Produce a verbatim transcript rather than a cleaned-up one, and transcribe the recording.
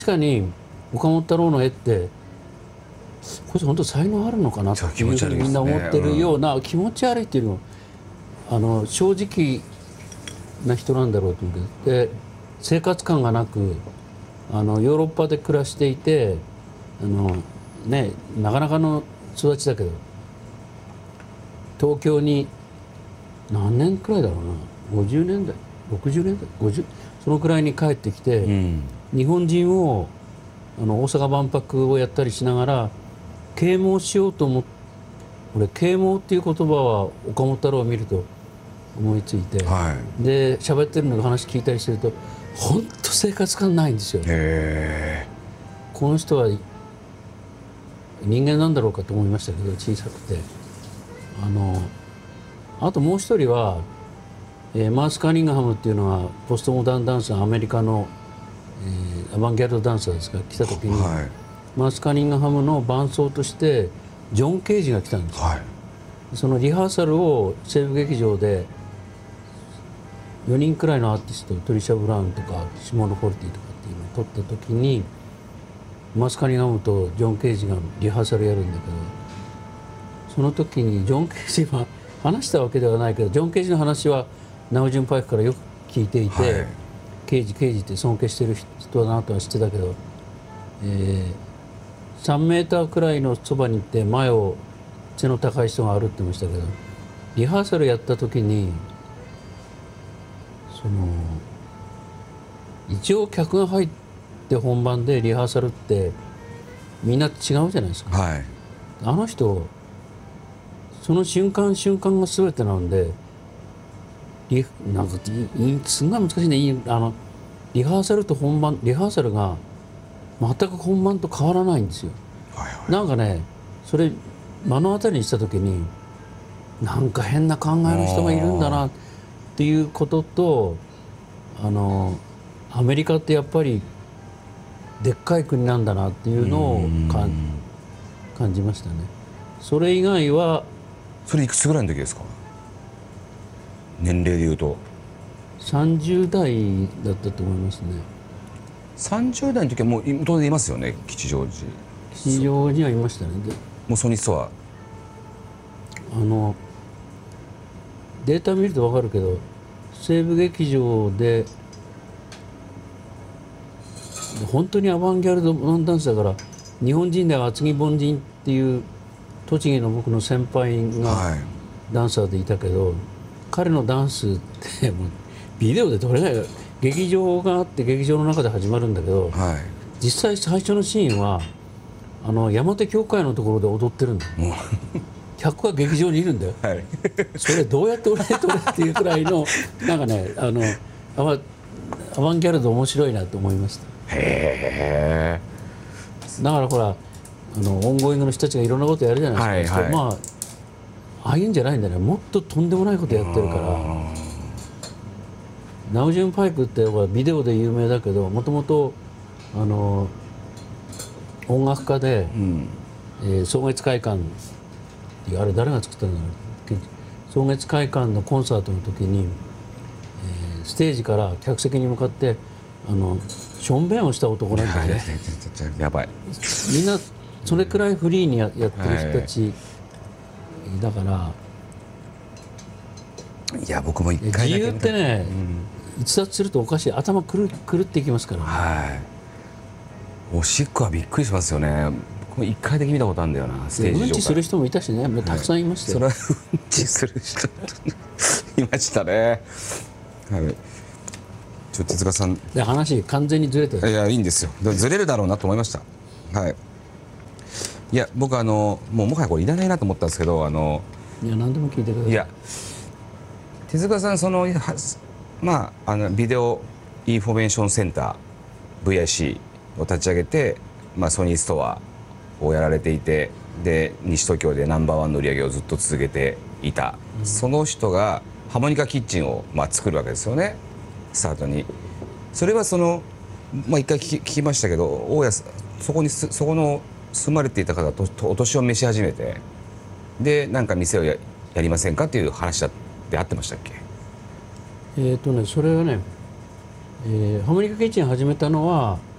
確かに岡本太郎の絵ってこいつ本当才能あるのかなっていうふうにみんな思ってるような、気持ち悪いっていうのもあの正直な人なんだろうと思うけど、で生活感がなくあのヨーロッパで暮らしていてあの、ね、なかなかの育ちだけど東京に何年くらいだろうな、ごじゅうねんだいろくじゅうねんだいごじゅうそのくらいに帰ってきて、うん、日本人をあの大阪万博をやったりしながら啓蒙しようと思って、俺啓蒙っていう言葉は岡本太郎を見ると思いついて、はい、で喋ってるのが話聞いたりすると本当生活感ないんですよ。へー、この人は人間なんだろうかと思いましたけど、小さくて。あのあともう一人は、えー、マース・カニングハムっていうのはポストモダンダンサー、アメリカの、えー、アバンギャルドダンサーですが来た時に、はい、マース・カニングハムの伴奏としてジョン・ケージが来たんですよ。はい、そのリハーサルを西部劇場でよにんくらいのアーティスト、トリシャ・ブラウンとかシモノ・フォルティとかっていうのを撮った時にマース・カニングハムとジョン・ケージがリハーサルやるんだけど、その時にジョン・ケージは話したわけではないけど、ジョン・ケージの話はナウジュン・パイクからよく聞いていて、はい、ケージケージって尊敬してる人だなとは知ってたけど、えー、さんメーターくらいのそばに行って前を背の高い人が歩ってましたけど、リハーサルやった時にその一応客が入って本番でリハーサルってみんな違うじゃないですか。はい、あの人その瞬間瞬間が全てなので、リなんかすんごい難しいね。あのリハーサルと本番、リハーサルが全く本番と変わらないんですよ。はいはい、なんかね、それ目の当たりにした時になんか変な考えの人がいるんだなっていうことと、あのアメリカってやっぱりでっかい国なんだなっていうのをかん感じましたね。それ以外は。 それいくつぐらいの時ですか？年齢でいうとさんじゅうだいだったと思いますね。 さんじゅうだいの時はもう当然いますよね、吉祥寺。 吉祥寺にはいましたね。でもうソニストはあのデータ見ると分かるけど、西部劇場で本当にアバンギャルドダンスだから、日本人では厚木凡人っていう栃木の僕の先輩がダンサーでいたけど、はい、彼のダンスってもうビデオで撮れない。劇場があって劇場の中で始まるんだけど、はい、実際最初のシーンはあの山手教会のところで踊ってるんだよ。客は劇場にいるんだよ。はい、それどうやって俺で撮れっていうくらいのなんかね、あのアバ、アバンギャルド面白いなと思いました。へー。だからほらあのオンゴーイングの人たちがいろんなことやるじゃないですか。はいはい、まあああいうんじゃないんだね。もっととんでもないことやってるから。ナウジュン・パイクってビデオで有名だけど、もともとあの音楽家で、うん、えー、草月会館っていう、あれ誰が作ったんだろう。草月会館のコンサートの時に、えー、ステージから客席に向かってあのしょんべんをした男なんだよね。 やばい。 みんなそれくらいフリーに や, やってる人たちだから、はい、 いや僕も一回だけ自由ってね、うん、逸脱するとおかしい。頭狂っていきますからね。はい、 おしっこはびっくりしますよね。僕も一回だけ見たことあるんだよな、ステージ上から。 うんちする人もいたしね、たくさんいましたよ。 はい、それはうんちする人いましたね。はい、ちょっと手塚さんで話完全にずれてる。 いやいいんですよ。ずれるだろうなと思いました。はい。いや僕あのもうもはやこれいらないなと思ったんですけど、あのいや何でも聞いてください。 いや手塚さんそのまああのビデオインフォメーションセンター ブイアイシー を立ち上げて、まあ、ソニーストアをやられていて、で西東京でナンバーワンの売り上げをずっと続けていた、うん、その人がハーモニカキッチンを、まあ、作るわけですよね、スタートに。それはその、まあ、一回聞き、聞きましたけど、大家さんそこにそこの住まれていた方とお年を召し始めて、でなんか店を や, やりませんかっていう話だってあってましたっけ？ えっとねそれはね、えー、ハーモニカキッチン始めたのは